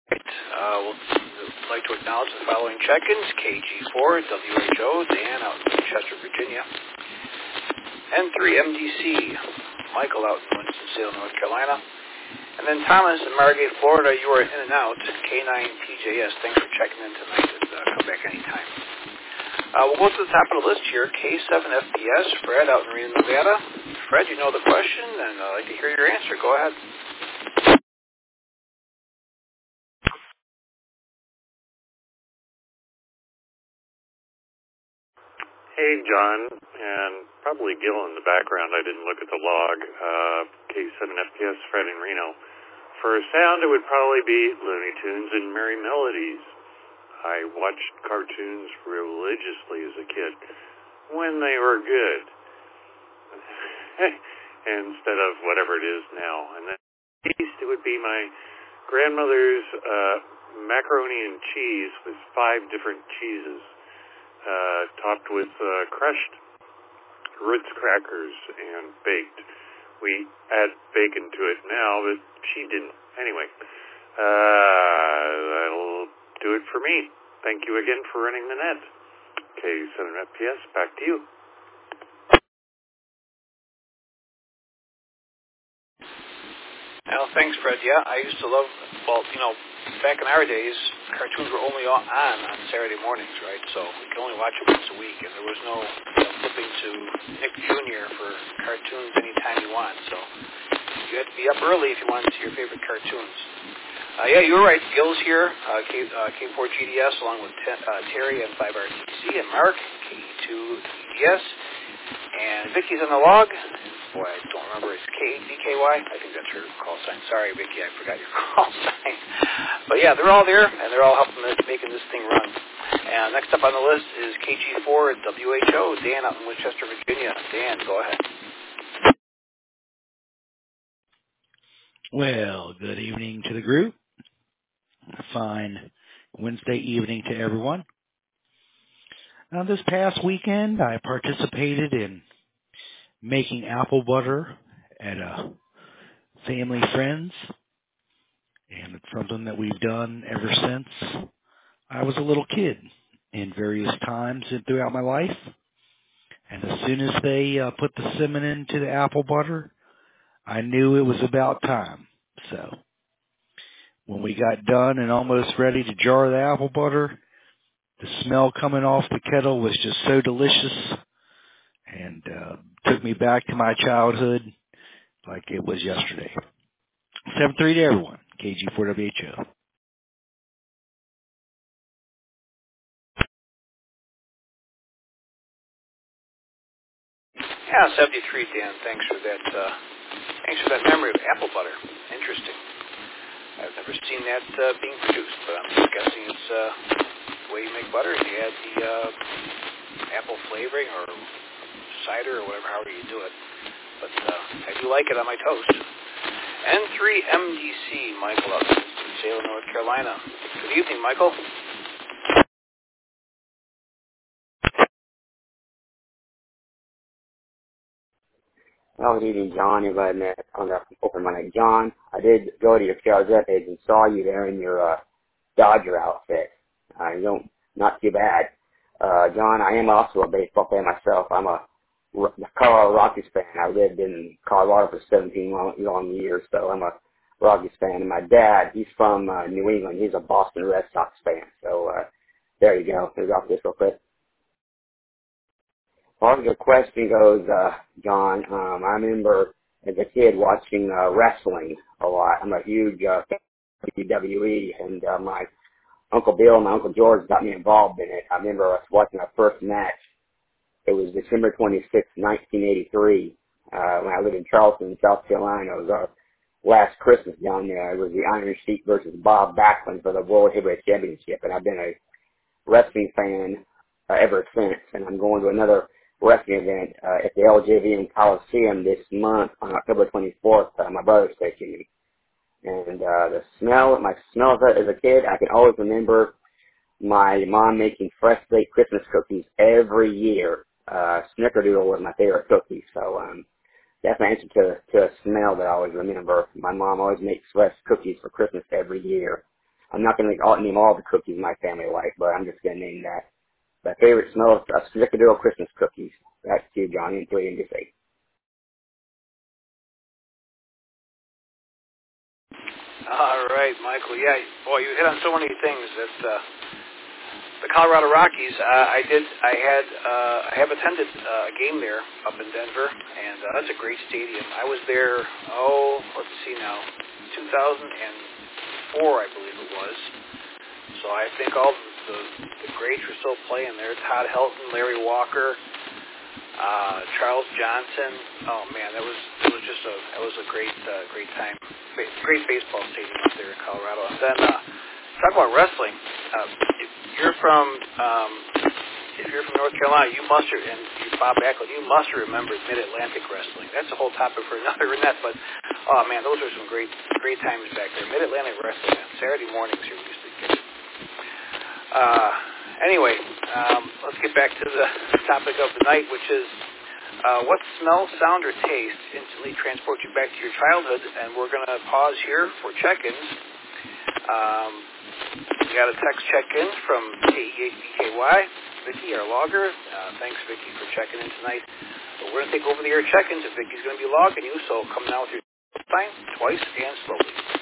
Right. We'll like to acknowledge the following check-ins: KG4, WHO, Dan out in Chester, Virginia. N3, MDC, Michael out in Winston-Salem, North Carolina. And then Thomas in Margate, Florida. You are in and out. K9TJS, thanks for checking in tonight, and come back anytime. We'll go to the top of the list here. K7FPS, Fred out in Reno, Nevada. Fred, you know the question, and I'd like to hear your answer. Go ahead. Hey, John, and probably Gil in the background. I didn't look at the log. K7FPS, Fred in Reno. For sound, it would probably be Looney Tunes and Merry Melodies. I watched cartoons religiously as a kid when they were good, instead of whatever it is now. And then east, it would be my grandmother's macaroni and cheese with 5 different cheeses. Topped with crushed Ritz crackers and baked. We add bacon to it now, but she didn't. Anyway, that'll do it for me. Thank you again for running the net. K7FPS, back to you. Well, thanks, Fred. Yeah, I used to love, back in our days, cartoons were only on Saturday mornings, right? So we could only watch it once a week, and there was no flipping to Nick Jr. for cartoons anytime you want. So you had to be up early if you wanted to see your favorite cartoons. Yeah, you were right. Gil's here, K4GDS, along with Terry and 5RTC, and Mark, K2EDS, and Vicky's on the log. Boy, I don't remember. It's K8DKY. I think that's her call sign. Sorry, Vicky, I forgot your call sign. But yeah, they're all there, and they're all helping making this thing run. And next up on the list is KG4 at WHO, Dan out in Winchester, Virginia. Dan, go ahead. Well, good evening to the group. A fine Wednesday evening to everyone. Now, this past weekend, I participated in making apple butter at a family friend's, and it's something that we've done ever since I was a little kid in various times throughout my life. And as soon as they put the cinnamon into the apple butter, I knew it was about time. So when we got done and almost ready to jar the apple butter, the smell coming off the kettle was just so delicious and took me back to my childhood like it was yesterday. 7-3 to everyone. KG4WHO. Yeah, 73, Dan. Thanks for that memory of apple butter. Interesting. I've never seen that being produced, but I'm guessing it's the way you make butter. You add the apple flavoring or cider or whatever, however you do it. But I do like it on my toast. N3MDC, Michael out in Salem, North Carolina. Good evening, Michael. Well, good evening, John. Everybody on the open my name, John. I did go to your Calzette page and saw you there in your Dodger outfit. Not too bad. John, I am also a baseball fan myself. I'm a Colorado Rockies fan. I lived in Colorado for 17 long years, so I'm a Rockies fan. And my dad, he's from New England. He's a Boston Red Sox fan. So there you go. Let's off this real quick. Well, the question goes, John, I remember as a kid watching wrestling a lot. I'm a huge fan of WWE, and my Uncle Bill and my Uncle George got me involved in it. I remember us watching our first match. It was December 26, 1983, when I lived in Charleston, South Carolina. It was our last Christmas down there. It was the Iron Sheik versus Bob Backlund for the World Heavyweight Championship, and I've been a wrestling fan ever since, and I'm going to another wrestling event at the LJVM Coliseum this month on October 24th. My brother's taking me. And the smell as a kid, I can always remember my mom making fresh baked Christmas cookies every year. Snickerdoodle was my favorite cookie, so that's my answer to a smell that I always remember. My mom always makes fresh cookies for Christmas every year. I'm not going to name all the cookies my family like, but I'm just going to name that. My favorite smell is Snickerdoodle Christmas cookies. That's to you, Johnny, and 3 and your face. All right, Michael. Yeah, boy, you hit on so many things. That the Colorado Rockies. I have attended a game there up in Denver, and that's a great stadium. I was there. Let's see now, 2004, I believe it was. So I think all the greats were still playing there. Todd Helton, Larry Walker, Charles Johnson. Oh man, that was a great time. Great baseball stadium up there in Colorado. And then talk about wrestling. If you're from North Carolina, you must have, and Bob Backlund, you must have remembered Mid-Atlantic wrestling. That's a whole topic for another net. But oh man, those are some great times back there. Mid-Atlantic wrestling on Saturday mornings here we used to get. Anyway, let's get back to the topic of the night, which is what smell, sound, or taste instantly transports you back to your childhood. And we're going to pause here for check-ins. We got a text check-in from KE8BKY. Vicky, our logger. Thanks, Vicky, for checking in tonight. But we're going to take over the air check-ins, and Vicky's going to be logging you, so come now with your time, twice, and slowly.